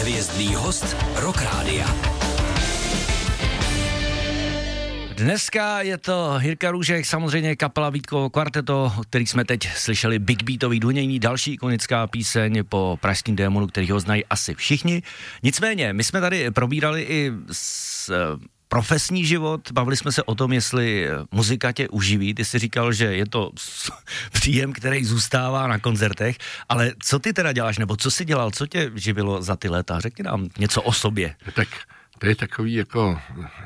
Hvězdný host Rock Rádia. Dneska je to Jirka Růžek, samozřejmě kapela Vítkovo kvarteto, který jsme teď slyšeli, big beatový dunění, další ikonická píseň po pražským démonu, který ho znají asi všichni. Nicméně, my jsme tady probírali i profesní život, bavili jsme se o tom, jestli muzika tě uživí. Ty jsi říkal, že je to příjem, který zůstává na koncertech, ale co ty teda děláš, nebo co jsi dělal, co tě živilo za ty léta? Řekni nám něco o sobě. Tak to je takový jako...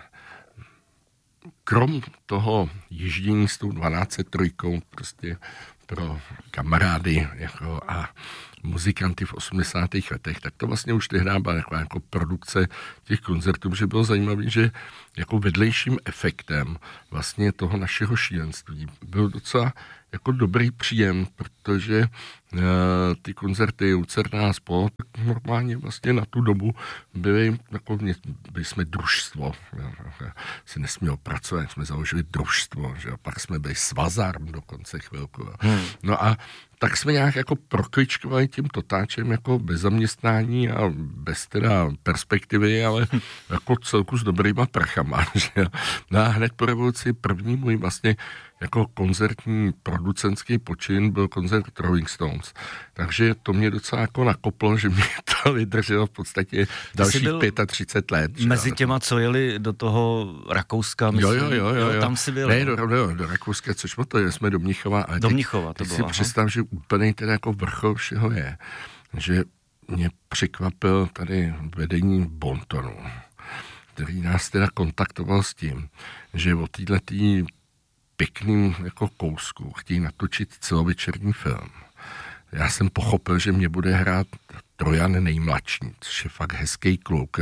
Krom toho ježdění s tou 1203 prostě pro kamarády jako a muzikanty v 80. letech, tak to vlastně už tehdy byla jako produkce těch koncertů, že bylo zajímavé, že jako vedlejším efektem vlastně toho našeho šílenství byl docela jako dobrý příjem, protože ty koncerty Lucerna spolu, tak normálně vlastně na tu dobu byli jsme družstvo, se nesmělo pracovat, jsme založili družstvo, že pak jsme byli svazarm dokonce chvilku. No a tak jsme nějak jako prokličkovali tím totáčem jako bez zaměstnání a bez teda perspektivy, ale jako celku s dobrýma prachama. Že? No a hned po revoluci první můj vlastně jako koncertní producentský počin byl koncert Rolling Stones. Takže to mě docela jako nakoplo, že mě to vydrželo v podstatě dalších 35 let. Mezi těma, co jeli do toho Rakouska, myslím, jo. Tam si byl. Ne, do Rakouska, což to je, jsme do Mnichova. Do Mnichova to bylo. Si představ, že úplně teda jako vrchol všeho je, že mě překvapil tady vedení Bontonu, který nás teda kontaktoval s tím, že o této pěkným jako kousku chtějí natočit celovečerní film. Já jsem pochopil, že mě bude hrát Trojan nejmladší, což je fakt hezký kluk.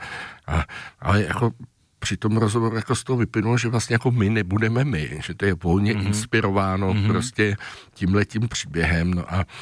Ale jako při tom rozhovoru jako z toho vyplynulo, že vlastně jako my nebudeme my, že to je volně inspirováno prostě tímhletím příběhem. No a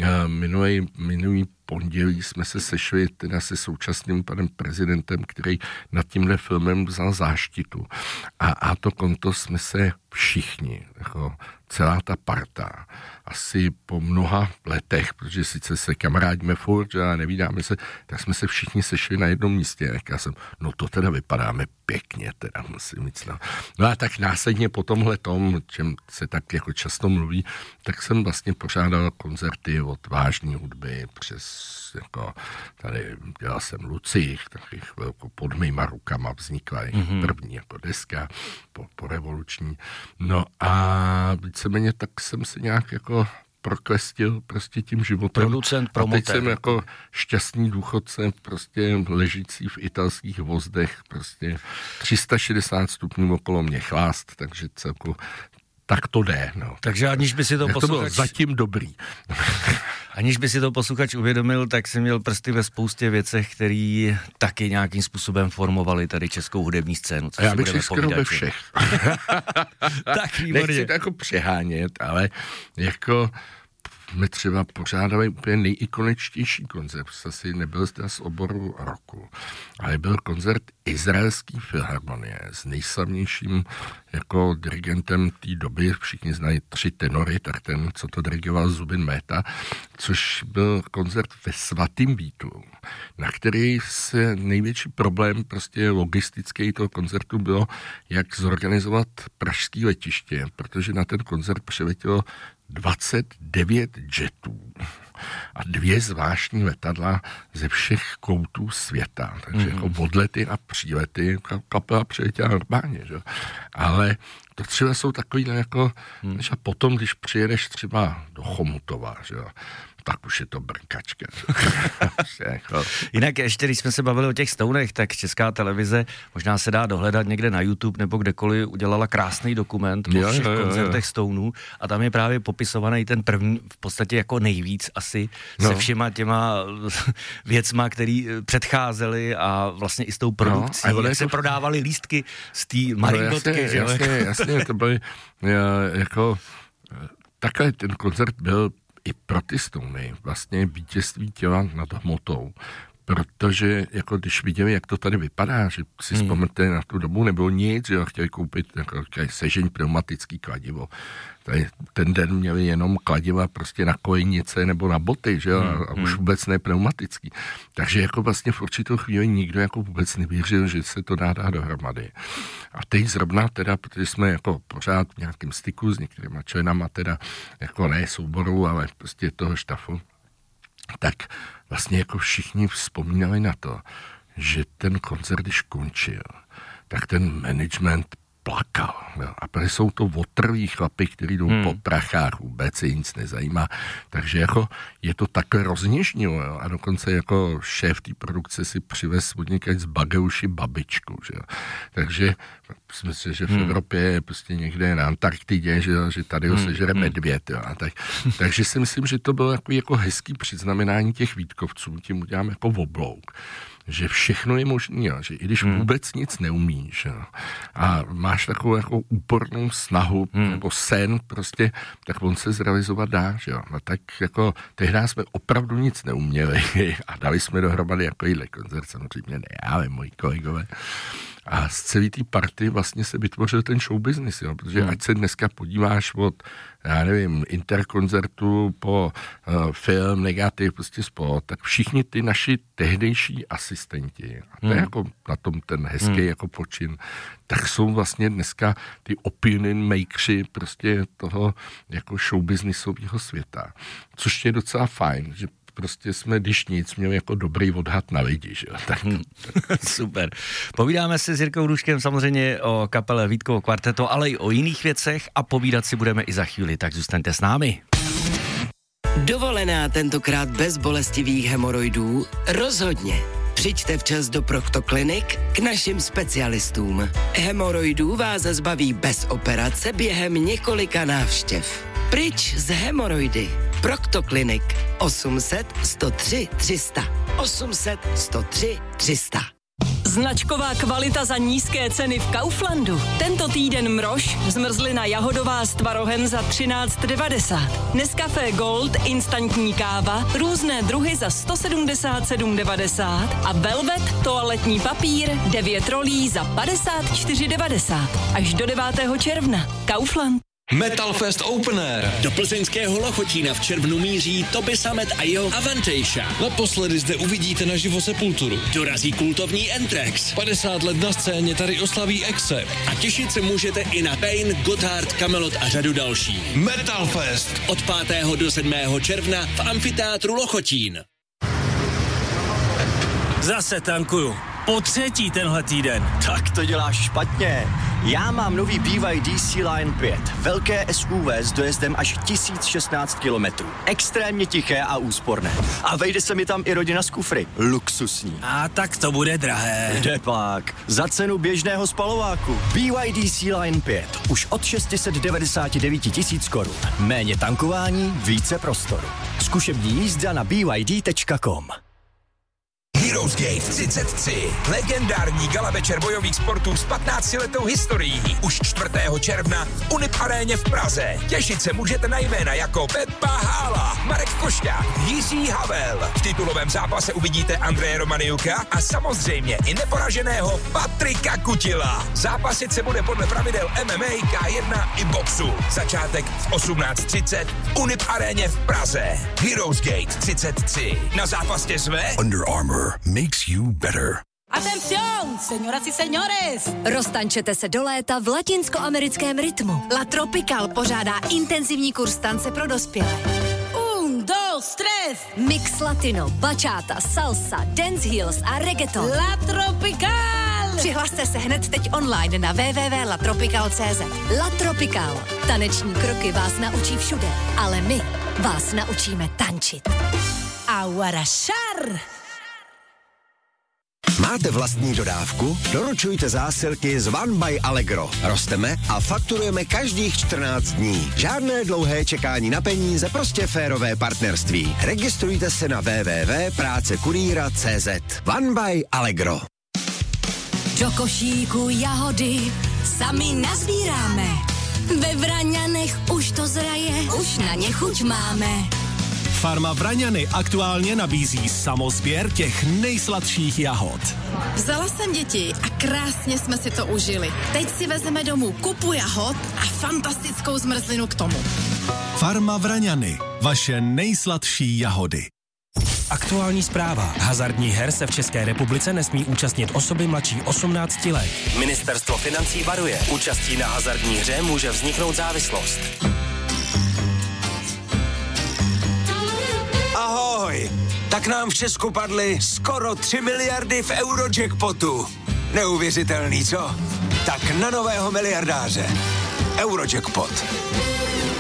minulý pondělí jsme se sešli teda se současným panem prezidentem, který nad tímhle filmem vzal záštitu. A to konto jsme se všichni, jako celá ta parta, asi po mnoha letech, protože sice se kamarádíme furt, a nevídáme se, tak jsme se všichni sešli na jednom místě. Já jsem, no to teda vypadáme pěkně, teda musím říct. No a tak následně po tomhle tom, čem se tak jako často mluví, tak jsem vlastně pořádal koncerty od vážné hudby přes jako tady dělal jsem Lucích, taky chvilku pod mýma rukama vznikla první jako deska po revoluční. No a víceméně tak jsem se nějak jako proklestil prostě tím životem. Producent, promotér. A teď jsem jako šťastný důchodce, prostě ležící v italských vozdech, prostě 360 stupňů okolo mě chlást, takže celku tak to jde, no. Takže aniž by si to posluchač... To bylo zatím dobrý. Aniž by si to posluchač uvědomil, tak jsem měl prsty ve spoustě věcech, který taky nějakým způsobem formovali tady českou hudební scénu. A já bych si skoro ve všech. Tak výborně. Nechci to jako přehánět, ale jako my třeba pořádali úplně nejikoničtější koncert, asi nebyl zde z oboru roku, ale byl koncert Izraelské filharmonie s nejslavnějším jako dirigentem té doby, všichni znají 3 tenory, tak ten, co to dirigoval, Zubin Mehta, což byl koncert ve Svatým Vítu, na který se největší problém prostě logistický toho koncertu bylo, jak zorganizovat pražský letiště, protože na ten koncert přiletělo 29 jetů a 2 zvláštní letadla ze všech koutů světa. Takže jako odlety a přílety kapela přiletěla normálně, že? Ale to třeba jsou takový jako, a potom, když přijedeš třeba do Chomutova, že? Tak už je to brnkačka. Jinak ještě, když jsme se bavili o těch Stonech, tak Česká televize, možná se dá dohledat někde na YouTube nebo kdekoliv, udělala krásný dokument o všech koncertech Stonů a tam je právě popisovaný ten první v podstatě jako nejvíc asi se všema těma věcma, který předcházely a vlastně i s tou produkcí, jak se prodávaly lístky z té Maringotky. Jasně, to byly jako takhle ten koncert byl i pro ty Stony vlastně vítězství těla nad hmotou, protože jako když viděli, jak to tady vypadá, že si vzpomenete na tu dobu, nebylo nic, že chtěli koupit jako sežeň pneumatický kladivo. Tady ten den měli jenom kladiva prostě na kolejnice nebo na boty, že jo, a už vůbec ne pneumatický. Takže jako vlastně v určitou chvíli nikdo jako vůbec nevěřil, že se to dá dohromady. A teď zrovna teda, protože jsme jako pořád v nějakém styku s některýma členama teda, jako ne souboru, ale prostě toho štafu, tak vlastně jako všichni vzpomínali na to, že ten koncert, když končil, tak ten management plakal. Jo. A protože jsou to otrví chlapi, který jdou po prachách, vůbec se nic nezajímá. Takže jako je to takhle rozněžnilo. Jo. A dokonce jako šéf té produkce si přivez od někde z Bageuši babičku. Že jo. Takže myslím, že v Evropě je prostě někde na Antarktidě, že tady ho sežere medvěd. Jo. A takže si myslím, že to bylo jako hezký předznamenání těch Vítkovců. Tím udělám jako oblouk. Že všechno je možné, že i když vůbec nic neumíš, jo, a máš takovou jako úpornou snahu nebo sen prostě, tak on se zrealizovat dá, že jo. A tak jako tehdy jsme opravdu nic neuměli a dali jsme dohromady takovýhle koncert, samozřejmě ne já, ale moji kolegové. A z celé té party vlastně se vytvořil ten show business, jo, protože ať se dneska podíváš od, já nevím, interkoncertu po film, negativ, prostě sport, tak všichni ty naši tehdejší asistenti, a to je jako na tom ten hezký jako počin, tak jsou vlastně dneska ty opinion makersi prostě toho jako show businessového světa, což je docela fajn, že prostě jsme, když nic, měli jako dobrý odhad na lidi, že jo. Super. Povídáme si s Jirkou Růžkem samozřejmě o kapele Vítkovo kvarteto, ale i o jiných věcech a povídat si budeme i za chvíli, tak zůstaňte s námi. Dovolená tentokrát bez bolestivých hemoroidů? Rozhodně. Přijďte včas do Proktoklinik k našim specialistům. Hemoroidů vás zbaví bez operace během několika návštěv. Pryč z hemoroidy. Proktoklinik 800 103 300 800 103 300. Značková kvalita za nízké ceny v Kauflandu. Tento týden mrož, zmrzlina jahodová s tvarohem za 13,90. Nescafé Gold, instantní káva, různé druhy za 177,90 a Velvet, toaletní papír, 9 rolí za 54,90. Až do 9. června. Kaufland. Metal Fest Open Air. Do plzeňského Lochotína v červnu míří Toby Sammet a jeho Avantasia. Naposledy zde uvidíte naživo Sepulturu. Dorazí kultovní Anthrax. 50 let na scéně tady oslaví Accept. A těšit se můžete i na Pain, Gotthard, Kamelot a řadu dalších. Metal Fest. Od 5. do 7. června v amfiteátru Lochotín. Zase tankuju. Po 3. tenhle týden. Tak to děláš špatně. Já mám nový BYD C-Line 5. Velké SUV s dojezdem až 1016 kilometrů. Extrémně tiché a úsporné. A vejde se mi tam i rodina z kufry. Luxusní. A tak to bude drahé. Kde pak? Za cenu běžného spalováku. BYD C-Line 5. Už od 699 tisíc korun. Méně tankování, více prostoru. Zkušební jízda na byd.com. Heroes Gate 33. Legendární gala večer bojových sportů s 15-letou historií. Už 4. června v Unip aréně v Praze. Těšit se můžete na jména jako Pepa Hála, Marek Košťák, Jiří Havel. V titulovém zápase uvidíte Andreje Romaniuka a samozřejmě i neporaženého Patrika Kutila. Zápasit se bude podle pravidel MMA, K1 i boxu. Začátek v 18:30 Unip aréně v Praze. Heroes Gate 33. Na zápas tě zve Under Armour makes you better. Atención, señoras y señores! Roztančete se do léta v latinskoamerickém rytmu. La Tropical pořádá intenzivní kurz tance pro dospělé. 1, 2, 3. Mix latino, bachata, salsa, dance heels a reggaeton. La Tropical! Přihlaste se hned teď online na www.latropical.cz. La Tropical. Taneční kroky vás naučí všude, ale my vás naučíme tančit. Aguarashar! Máte vlastní dodávku? Doručujte zásilky z One by Allegro. Rosteme a fakturujeme každých 14 dní. Žádné dlouhé čekání na peníze, prostě férové partnerství. Registrujte se na www.prácekurýra.cz. One by Allegro. Do košíku jahody sami nazbíráme. Ve Vraňanech už to zraje, už na ně chuť máme. Farma Vraňany aktuálně nabízí samosběr těch nejsladších jahod. Vzala jsem děti a krásně jsme si to užili. Teď si vezmeme domů kupu jahod a fantastickou zmrzlinu k tomu. Farma Vraňany, vaše nejsladší jahody. Aktuální zpráva. Hazardních her se v České republice nesmí účastnit osoby mladší 18 let. Ministerstvo financí varuje. Účastí na hazardní hře může vzniknout závislost. Ahoj! Tak nám v Česku padly skoro 3 miliardy v Eurojackpotu. Neuvěřitelný, co? Tak na nového miliardáře. Eurojackpot.